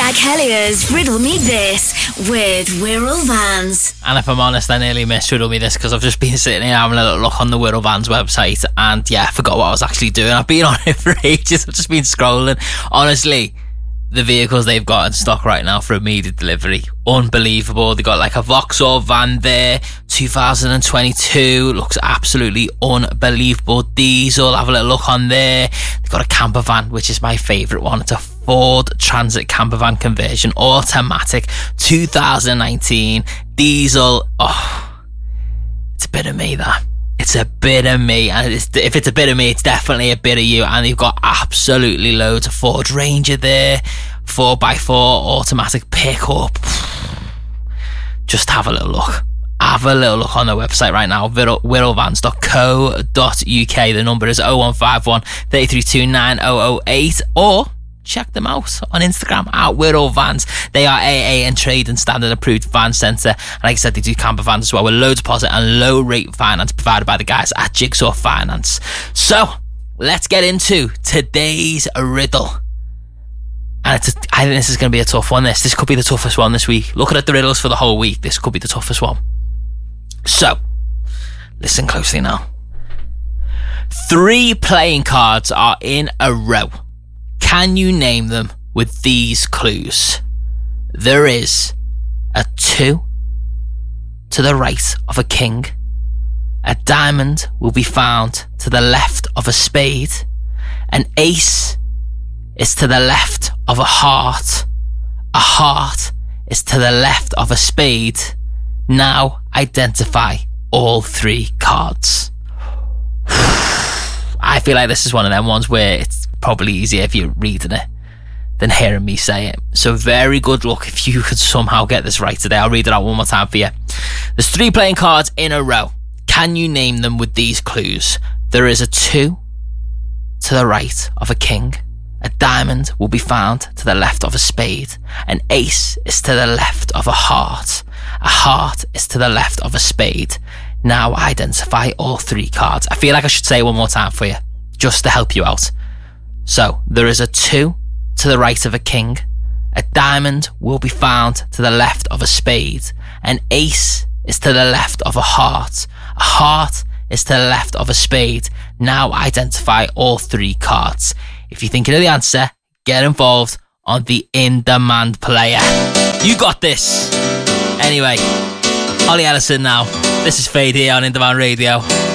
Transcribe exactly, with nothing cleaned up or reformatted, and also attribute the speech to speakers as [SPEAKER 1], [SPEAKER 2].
[SPEAKER 1] Jack Hellier's Riddle Me This with Wirral Vans.
[SPEAKER 2] And if I'm honest, I nearly missed Riddle Me This because I've just been sitting here having a little look on the Wirral Vans website, and yeah, I forgot what I was actually doing. I've been on it for ages. I've just been scrolling. Honestly, the vehicles they've got in stock right now for immediate delivery, unbelievable. They got like a Vauxhall van there, two thousand twenty-two, looks absolutely unbelievable. Diesel, have a little look on there. They've got a camper van, which is my favourite one. It's a Ford Transit camper van conversion, automatic, two thousand nineteen, diesel. Oh, it's a bit of me, that. It's a bit of me, and it's, if it's a bit of me, it's definitely a bit of you. And you've got absolutely loads of Ford Ranger there, four by four automatic pickup. Just have a little look. Have a little look on their website right now, wirral vans dot co dot uk. The number is oh one five one, three three two, nine oh oh eight, or check them out on Instagram at Wirral Vans. They are A A and trade and standard approved van centre. And like I said, they do camper vans as well with low deposit and low rate finance provided by the guys at Jigsaw Finance. So let's get into today's riddle. And it's a, I think this is going to be a tough one. This this could be the toughest one this week. Looking at the riddles for the whole week, this could be the toughest one. So listen closely now. Three playing cards are in a row. Can you name them with these clues? There is a two to the right of a king. A diamond will be found to the left of a spade. An ace is to the left of a heart. A heart is to the left of a spade. Now identify all three cards. I feel like this is one of them ones where it's probably easier if you're reading it than hearing me say it. So very good luck if you could somehow get this right today. I'll read it out one more time for you. There's three playing cards in a row. Can you name them with these clues? There is a two to the right of a king. A diamond will be found to the left of a spade. An ace is to the left of a heart. A heart is to the left of a spade. Now identify all three cards. I feel like I should say it one more time for you, just to help you out. So, there is a two to the right of a king. A diamond will be found to the left of a spade. An ace is to the left of a heart. A heart is to the left of a spade. Now identify all three cards. If you're thinking of the answer, get involved on the In-Demand player. You got this. Anyway, Ollie Ellison now. This is Fade here on In-Demand Radio.